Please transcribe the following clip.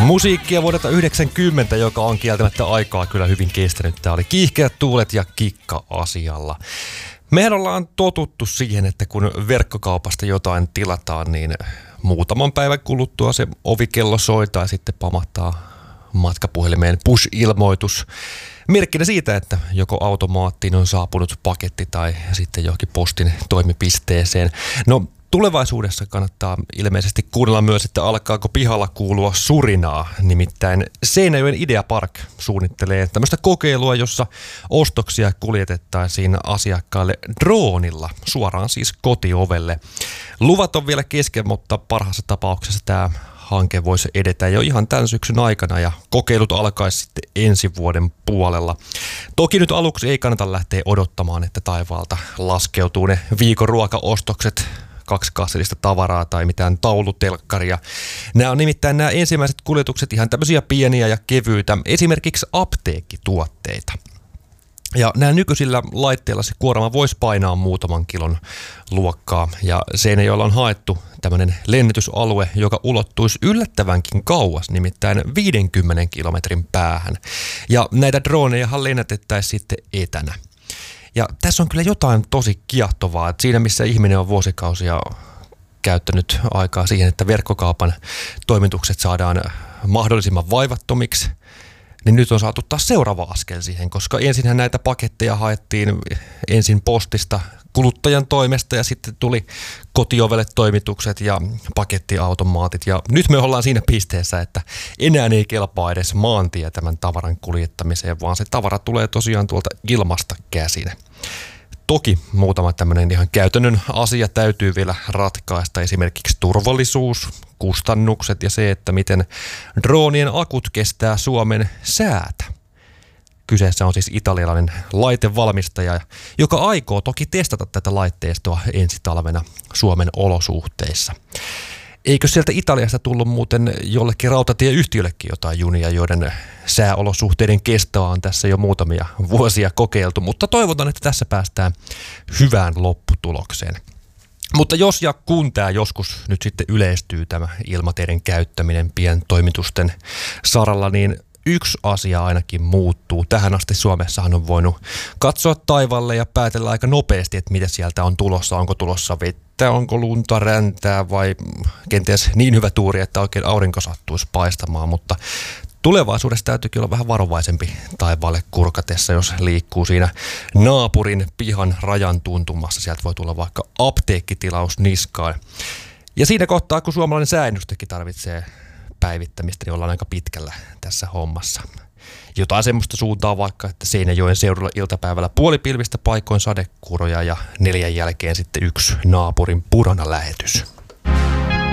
Musiikkia vuodelta 90, joka on kieltämättä aikaa kyllä hyvin kestänyt. Tämä oli Kiihkeät tuulet ja Kikka asialla. Mehän ollaan totuttu siihen, että kun verkkokaupasta jotain tilataan, niin muutaman päivän kuluttua se ovikello soi tai sitten pamahtaa matkapuhelimeen push-ilmoitus. Merkkinä siitä, että joko automaattiin on saapunut paketti tai sitten johonkin postin toimipisteeseen. No, tulevaisuudessa kannattaa ilmeisesti kuunnella myös, että alkaako pihalla kuulua surinaa. Nimittäin Seinäjoen Idea Park suunnittelee tämmöistä kokeilua, jossa ostoksia kuljetettaisiin asiakkaille droonilla, suoraan siis kotiovelle. Luvat on vielä kesken, mutta parhaassa tapauksessa tämä hanke voisi edetä jo ihan tämän syksyn aikana ja kokeilut alkaisi sitten ensi vuoden puolella. Toki nyt aluksi ei kannata lähteä odottamaan, että taivaalta laskeutuu ne viikon ruokaostokset, 2 kassillista tavaraa tai mitään taulutelkkaria. Nämä on nimittäin nämä ensimmäiset kuljetukset ihan tämmöisiä pieniä ja kevyitä, esimerkiksi apteekkituotteita. Ja nämä nykyisillä laitteilla se kuorma voisi painaa muutaman kilon luokkaa ja Seinäjoella on haettu tämmöinen lennätysalue, joka ulottuisi yllättävänkin kauas, nimittäin 50 kilometrin päähän. Ja näitä dronejahan lennätettäisiin sitten etänä. Ja tässä on kyllä jotain tosi kiehtovaa, että siinä missä ihminen on vuosikausia käyttänyt aikaa siihen, että verkkokaupan toimitukset saadaan mahdollisimman vaivattomiksi, niin nyt on saatu taas seuraava askel siihen, koska ensinhän näitä paketteja haettiin ensin postista kuluttajan toimesta ja sitten tuli kotiovelle toimitukset ja pakettiautomaatit. Ja nyt me ollaan siinä pisteessä, että enää ei kelpaa edes maantie tämän tavaran kuljettamiseen, vaan se tavara tulee tosiaan tuolta ilmasta käsin. Toki muutama tämmöinen ihan käytännön asia täytyy vielä ratkaista, esimerkiksi turvallisuus, kustannukset ja se, että miten droonien akut kestää Suomen säätä. Kyseessä on siis italialainen laitevalmistaja, joka aikoo toki testata tätä laitteistoa ensi talvena Suomen olosuhteissa. Eikö sieltä Italiasta tullut muuten jollekin rautatieyhtiöllekin jotain junia, joiden sääolosuhteiden kestoa on tässä jo muutamia vuosia kokeiltu, mutta toivotaan, että tässä päästään hyvään lopputulokseen. Mutta jos ja kun tämä joskus nyt sitten yleistyy tämä ilmateiden käyttäminen pientoimitusten saralla, niin yksi asia ainakin muuttuu. Tähän asti Suomessahan on voinut katsoa taivalle ja päätellä aika nopeasti, että mitä sieltä on tulossa. Onko tulossa vettä, onko lunta, räntää vai kenties niin hyvä tuuri, että oikein aurinko sattuisi paistamaan. Mutta tulevaisuudessa täytyykin olla vähän varovaisempi taivaalle kurkatessa, jos liikkuu siinä naapurin pihan rajan tuntumassa. Sieltä voi tulla vaikka apteekkitilaus niskaan. Ja siinä kohtaa, kun suomalainen sääennustekin tarvitsee päivittämistä, niin ollaan aika pitkällä tässä hommassa. Jotain semmoista suuntaa vaikka, että Seinäjoen seudulla iltapäivällä puolipilvistä paikoin sadekuuroja ja 4 jälkeen sitten 1 naapurin puranalähetys.